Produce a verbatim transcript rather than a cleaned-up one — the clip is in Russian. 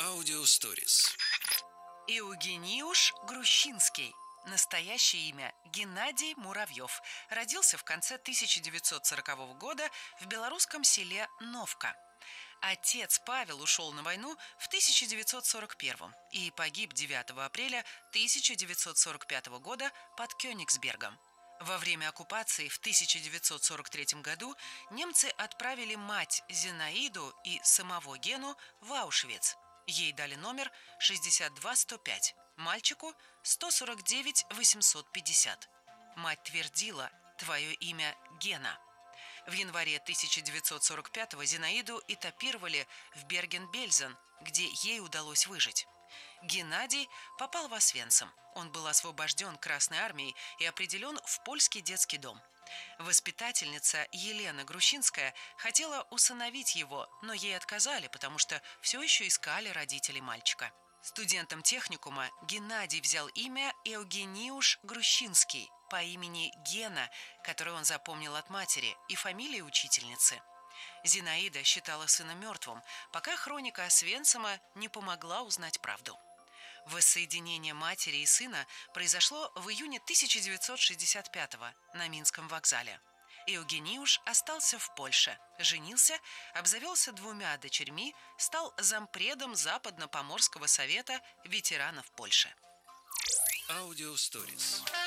Аудиосторис. Евгениуш Грущинский. Настоящее имя Геннадий Муравьев. Родился в конце тысяча девятьсот сорокового года в белорусском селе Новка. Отец Павел ушел на войну в тысяча девятьсот сорок первом и погиб девятого апреля тысяча девятьсот сорок пятого года под Кёнигсбергом. Во время оккупации в тысяча девятьсот сорок третьем году немцы отправили мать Зинаиду и самого Гену в Аушвиц. Ей дали номер шестьдесят два сто пять, мальчику сто сорок девять восемьсот пятьдесят. Мать твердила: «Твое имя Гена». В январе тысяча девятьсот сорок пятого Зинаиду этапировали в Берген-Бельзен, где ей удалось выжить. Геннадий попал в Освенцим. Он был освобожден Красной армией и определен в польский детский дом. Воспитательница Елена Грущинская хотела усыновить его, но ей отказали, потому что все еще искали родителей мальчика. Студентом техникума Геннадий взял имя Евгениуш Грущинский по имени Гена, которое он запомнил от матери, и фамилии учительницы. Зинаида считала сына мертвым, пока хроника Освенцима не помогла узнать правду. Воссоединение матери и сына произошло в июне тысяча девятьсот шестьдесят пятого на Минском вокзале. Евгениуш остался в Польше, женился, обзавелся двумя дочерьми, стал зампредом Западно-Поморского совета ветеранов Польши. Аудиосторис.